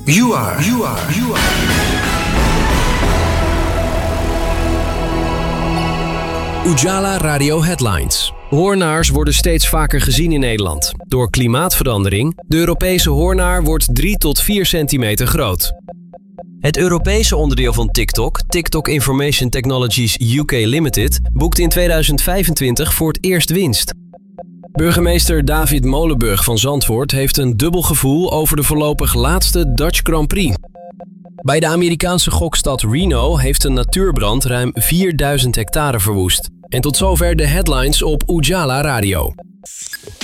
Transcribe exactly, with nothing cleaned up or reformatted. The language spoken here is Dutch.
You are, you are, you are. Ujala Radio Headlines. Hoornaars worden steeds vaker gezien in Nederland. Door klimaatverandering, de Europese hoornaar wordt drie tot vier centimeter groot. Het Europese onderdeel van TikTok, TikTok Information Technologies U K Limited, boekt in tweeduizend vijfentwintig voor het eerst winst. Burgemeester David Molenburg van Zandvoort heeft een dubbel gevoel over de voorlopig laatste Dutch Grand Prix. Bij de Amerikaanse gokstad Reno heeft een natuurbrand ruim vierduizend hectare verwoest. En tot zover de headlines op Ujala Radio.